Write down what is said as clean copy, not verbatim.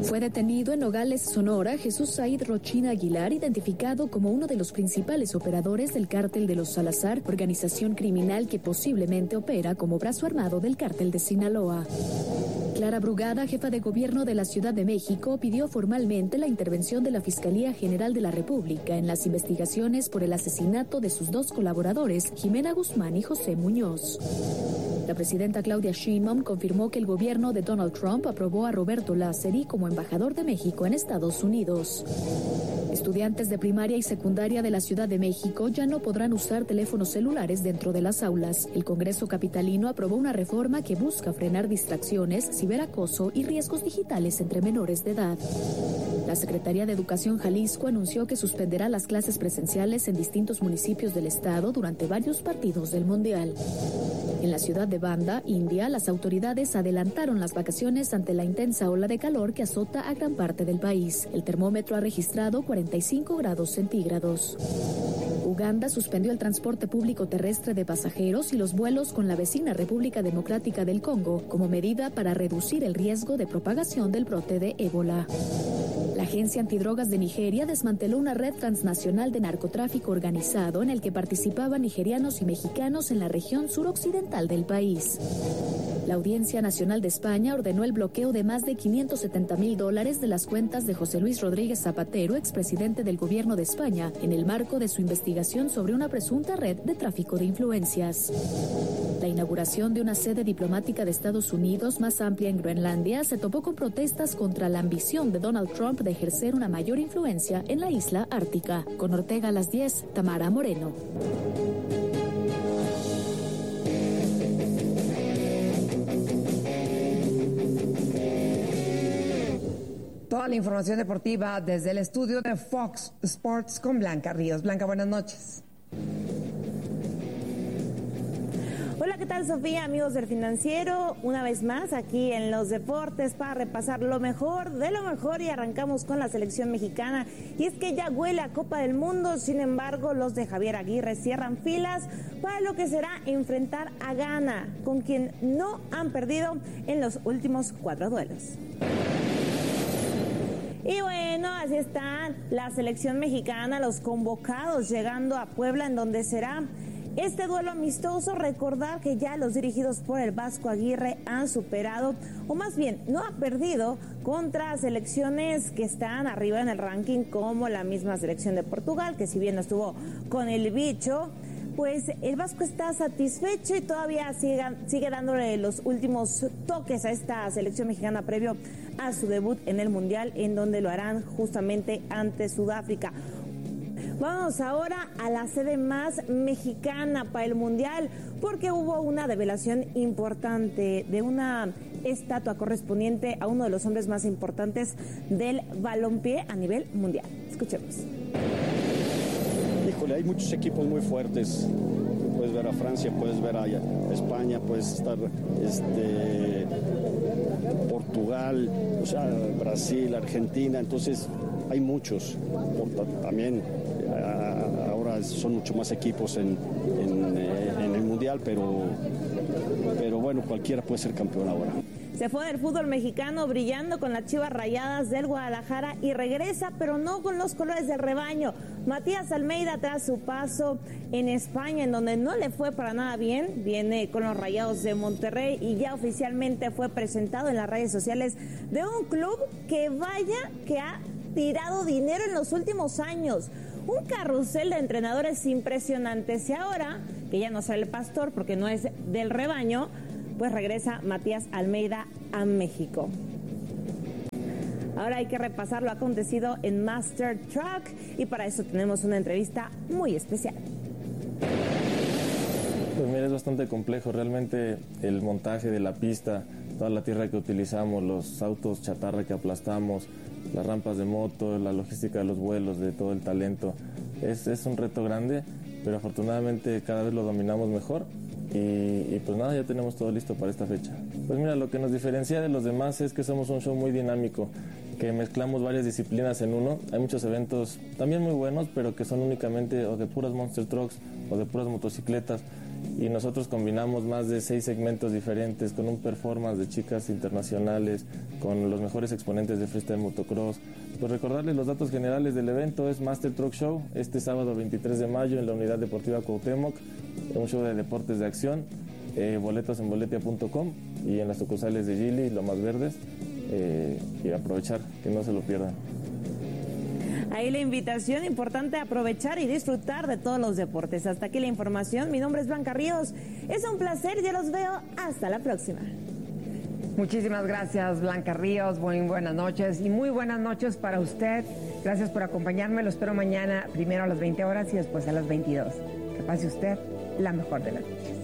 Fue detenido en Nogales, Sonora, Jesús Said Rochina Aguilar, identificado como uno de los principales operadores del Cártel de los Salazar, organización criminal que posiblemente opera como brazo armado del Cártel de Sinaloa. Clara Brugada, jefa de gobierno de la Ciudad de México, pidió formalmente la intervención de la Fiscalía General de la República en las investigaciones por el asesinato de sus dos colaboradores, Jimena Guzmán y José Muñoz. La presidenta Claudia Sheinbaum confirmó que el gobierno de Donald Trump aprobó a Roberto Lázari como embajador de México en Estados Unidos. Estudiantes de primaria y secundaria de la Ciudad de México ya no podrán usar teléfonos celulares dentro de las aulas. El Congreso capitalino aprobó una reforma que busca frenar distracciones, ciberacoso y riesgos digitales entre menores de edad. La Secretaría de Educación Jalisco anunció que suspenderá las clases presenciales en distintos municipios del estado durante varios partidos del Mundial. En la ciudad de Banda, India, las autoridades adelantaron las vacaciones ante la intensa ola de calor que azota a gran parte del país. El termómetro ha registrado 45 grados centígrados. Uganda suspendió el transporte público terrestre de pasajeros y los vuelos con la vecina República Democrática del Congo como medida para reducir el riesgo de propagación del brote de ébola. La Agencia Antidrogas de Nigeria desmanteló una red transnacional de narcotráfico organizado en el que participaban nigerianos y mexicanos en la región suroccidental del país. La Audiencia Nacional de España ordenó el bloqueo de más de $570,000 de las cuentas de José Luis Rodríguez Zapatero, expresidente del Gobierno de España, en el marco de su investigación sobre una presunta red de tráfico de influencias. La inauguración de una sede diplomática de Estados Unidos más amplia en Groenlandia se topó con protestas contra la ambición de Donald Trump de ejercer una mayor influencia en la isla ártica. Con Ortega a las 10, Tamara Moreno. Toda la información deportiva desde el estudio de Fox Sports con Blanca Ríos. Blanca, buenas noches. Hola, ¿qué tal, Sofía? Amigos del Financiero, una vez más aquí en los deportes para repasar lo mejor de lo mejor y arrancamos con la selección mexicana. Y es que ya huele a Copa del Mundo, sin embargo, los de Javier Aguirre cierran filas para lo que será enfrentar a Ghana, con quien no han perdido en los últimos 4 duelos. Y bueno, así está la selección mexicana, los convocados llegando a Puebla, en donde será este duelo amistoso. Recordar que ya los dirigidos por el Vasco Aguirre han superado, o más bien no han perdido, contra selecciones que están arriba en el ranking, como la misma selección de Portugal, que si bien no estuvo con el bicho, pues el Vasco está satisfecho y todavía sigue dándole los últimos toques a esta selección mexicana previo a su debut en el Mundial, en donde lo harán justamente ante Sudáfrica. Vamos ahora a la sede más mexicana para el Mundial, porque hubo una develación importante de una estatua correspondiente a uno de los hombres más importantes del balompié a nivel mundial. Escuchemos. Híjole, hay muchos equipos muy fuertes. Puedes ver a Francia, puedes ver a España, puedes estar Portugal, o sea, Brasil, Argentina. Entonces hay muchos. También ahora son mucho más equipos en el Mundial, pero bueno, cualquiera puede ser campeón ahora. Se fue del fútbol mexicano brillando con las Chivas Rayadas del Guadalajara y regresa, pero no con los colores del rebaño. Matías Almeida, tras su paso en España, en donde no le fue para nada bien, viene con los Rayados de Monterrey y ya oficialmente fue presentado en las redes sociales de un club que ha tirado dinero en los últimos años. Un carrusel de entrenadores impresionantes, y ahora que ya no sale el pastor porque no es del rebaño, pues regresa Matías Almeida a México. Ahora hay que repasar lo acontecido en Master Truck y para eso tenemos una entrevista muy especial. Pues mira, es bastante complejo realmente el montaje de la pista, toda la tierra que utilizamos, los autos chatarra que aplastamos, las rampas de moto, la logística de los vuelos, de todo el talento. Es un reto grande, pero afortunadamente cada vez lo dominamos mejor. Y pues nada, ya tenemos todo listo para esta fecha. Pues mira, lo que nos diferencia de los demás es que somos un show muy dinámico, que mezclamos varias disciplinas en uno. Hay muchos eventos también muy buenos, pero que son únicamente o de puras monster trucks o de puras motocicletas. y nosotros combinamos más de 6 segmentos diferentes con un performance de chicas internacionales, con los mejores exponentes de freestyle motocross. Pues recordarles los datos generales del evento: es Master Truck Show este sábado 23 de mayo en la Unidad Deportiva Cuauhtémoc, un show de deportes de acción. Boletos en boletia.com y en las sucursales de Gili, Lomas Verdes, y aprovechar, que no se lo pierdan. Ahí la invitación, importante aprovechar y disfrutar de todos los deportes. Hasta aquí la información. Mi nombre es Blanca Ríos. Es un placer, ya los veo. Hasta la próxima. Muchísimas gracias, Blanca Ríos. Muy buenas noches y muy buenas noches para usted. Gracias por acompañarme. Lo espero mañana, primero a las 20 horas y después a las 22. Que pase usted la mejor de las noches.